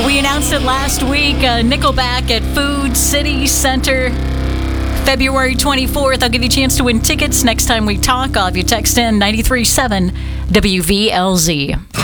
We announced it last week. Nickelback at Food City Center, February 24th. I'll give you a chance to win tickets next time we talk. I'll have you text in 93.7 WVLZ.